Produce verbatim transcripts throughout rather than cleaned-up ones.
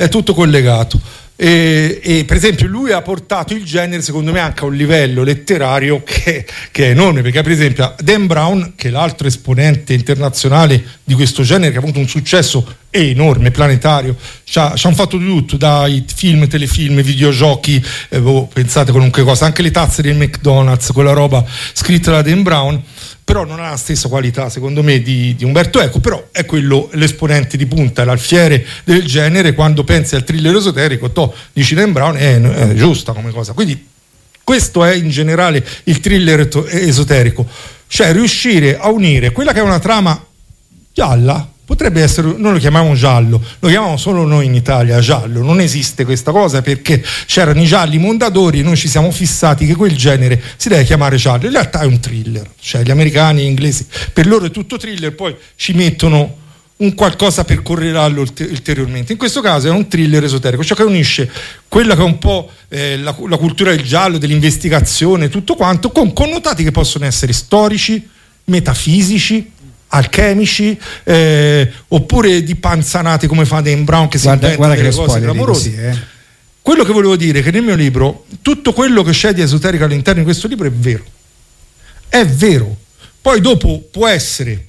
è tutto collegato. E, e per esempio lui ha portato il genere secondo me anche a un livello letterario che, che è enorme, perché per esempio Dan Brown, che è l'altro esponente internazionale di questo genere, che ha avuto un successo enorme, planetario, ci hanno fatto di tutto, dai film, telefilm, videogiochi, eh, oh, pensate qualunque cosa, anche le tazze del McDonald's, quella roba scritta da Dan Brown, però non ha la stessa qualità secondo me di, di Umberto Eco, però è quello l'esponente di punta, l'alfiere del genere. Quando pensi al thriller esoterico, to, dici Dan Brown, è, è giusta come cosa. Quindi questo è in generale il thriller esoterico, cioè riuscire a unire quella che è una trama gialla. Potrebbe essere, noi lo chiamiamo giallo, lo chiamiamo solo noi in Italia giallo, non esiste questa cosa perché c'erano i gialli mondadori e noi ci siamo fissati che quel genere si deve chiamare giallo. In realtà è un thriller, cioè gli americani e gli inglesi, per loro è tutto thriller, poi ci mettono un qualcosa per correlarlo ulteriormente. In questo caso è un thriller esoterico, cioè che unisce quella che è un po' eh, la, la cultura del giallo, dell'investigazione, tutto quanto, con connotati che possono essere storici, metafisici, alchemici, eh, oppure di panzanati come fa Dan Brown, che si guarda, inventa guarda delle cose clamorose. Eh. Quello che volevo dire è che nel mio libro tutto quello che c'è di esoterico all'interno di questo libro è vero, è vero. Poi dopo può essere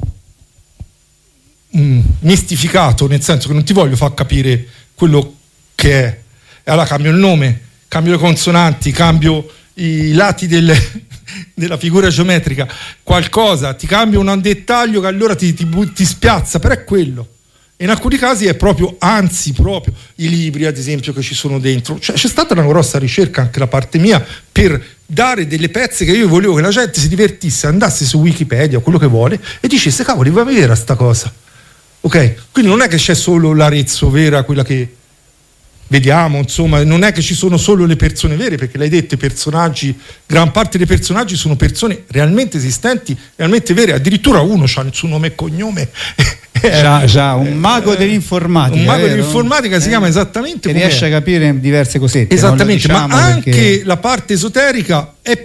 mm, mistificato, nel senso che non ti voglio far capire quello che è, e allora cambio il nome, cambio le consonanti, cambio i lati del della figura geometrica, qualcosa, ti cambia un dettaglio che allora ti, ti, ti spiazza, però è quello. E in alcuni casi è proprio, anzi proprio, i libri ad esempio che ci sono dentro, cioè c'è stata una grossa ricerca anche da parte mia per dare delle pezze che io volevo che la gente si divertisse, andasse su Wikipedia o quello che vuole e dicesse cavoli, va a vedere sta cosa, ok? Quindi non è che c'è solo l'Arezzo vera, quella che vediamo, insomma, non è che ci sono solo le persone vere, perché l'hai detto, i personaggi, gran parte dei personaggi sono persone realmente esistenti, realmente vere, addirittura uno ha il suo nome e cognome. Già, già un mago dell'informatica. Un mago vero? dell'informatica eh, si chiama esattamente come riesce a capire diverse cosette. Esattamente, diciamo ma anche perché... la parte esoterica è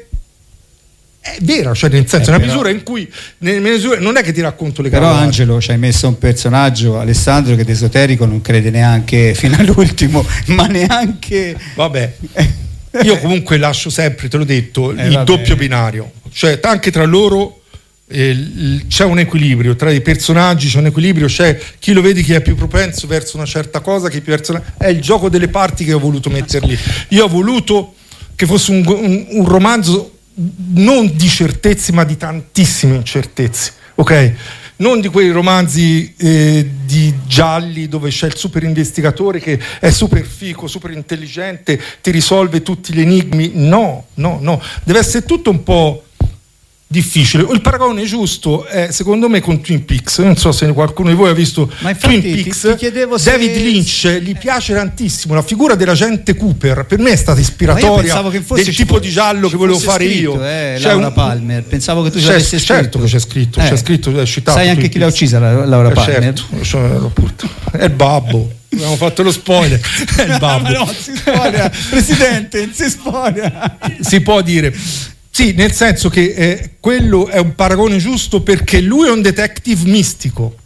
è vera, cioè nel senso, è una misura in cui nelle misure, non è che ti racconto le cose. Però Angelo ci hai messo un personaggio, Alessandro, che d'esoterico non crede neanche fino all'ultimo, ma neanche. Vabbè, io comunque lascio sempre, te l'ho detto, eh, il vabbè. doppio binario, cioè anche tra loro eh, c'è un equilibrio, tra i personaggi c'è un equilibrio, c'è chi lo vedi che è più propenso verso una certa cosa, chi è più verso una... è il gioco delle parti che ho voluto metterli. Io ho voluto che fosse un, un, un romanzo non di certezze ma di tantissime incertezze, ok? Non di quei romanzi eh, di gialli dove c'è il super investigatore che è super fico, super intelligente, ti risolve tutti gli enigmi. No, no, no, deve essere tutto un po' difficile. Il paragone giusto è secondo me con Twin Peaks. Non so se qualcuno di voi ha visto Twin Peaks. Ti, ti chiedevo se... David Lynch gli piace tantissimo la figura dell'agente Cooper, per me è stata ispiratoria che fosse del tipo di giallo che volevo fare scritto, io eh, cioè Laura un... Palmer, pensavo che tu ci c'è, avessi scritto. Certo che c'è scritto, eh. c'è scritto, è citato. Sai anche chi l'ha uccisa la, Laura eh, Palmer? Certo, è il babbo. Abbiamo fatto lo spoiler. È il babbo. No, si spoiler. Presidente, si spoiler. Si può dire. Sì, nel senso che eh, quello è un paragone giusto perché lui è un detective mistico.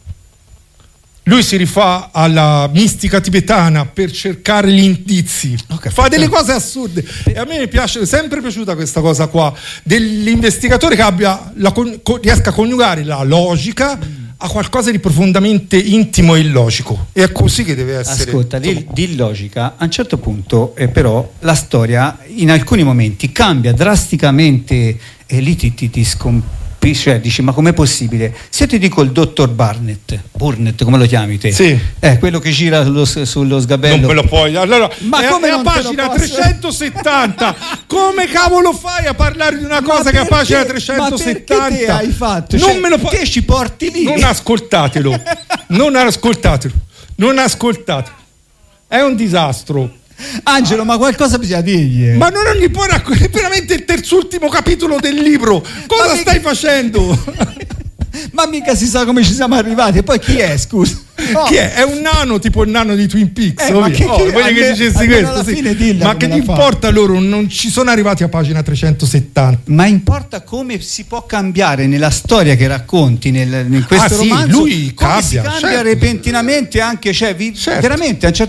Lui si rifà alla mistica tibetana per cercare gli indizi, okay, fa delle cose assurde e a me mi piace, è sempre piaciuta questa cosa qua dell'investigatore che abbia la, con, riesca a coniugare la logica mm. a qualcosa di profondamente intimo e illogico, e è così che deve essere. Ascolta, di, di illogica a un certo punto eh, però la storia in alcuni momenti cambia drasticamente e lì ti, ti, ti scomp- cioè dici ma com'è possibile? Se ti dico il dottor Barnett, Burnett come lo chiami te? Sì. Eh, quello che gira sullo, sullo sgabello. Non me lo puoi. Allora, ma è, come è a pagina trecentosettanta. Come cavolo fai a parlare di una cosa ma che è a pagina trecentosettanta? Ma perché te hai fatto? Non cioè, me lo puoi. Te ci porti lì. Non ascoltatelo. non ascoltatelo. Non ascoltatelo. È un disastro. Angelo, ma qualcosa bisogna dirgli. Ma non gli puoi raccontare, è veramente il terzultimo capitolo del libro. Cosa ma stai mica... facendo? Ma mica si sa come ci siamo arrivati. E poi chi è, scusa? Oh. Chi è? È un nano tipo il nano di Twin Peaks. Eh, ma che, oh, che, voglio che dicessi questo, sì. Ma che gli importa loro? Non ci sono arrivati a pagina trecentosettanta. Ma importa come si può cambiare nella storia che racconti nel, in questo ah, romanzo. Sì, lui come cambia, si cambia certo. repentinamente anche, cioè, vi, certo. veramente a un certo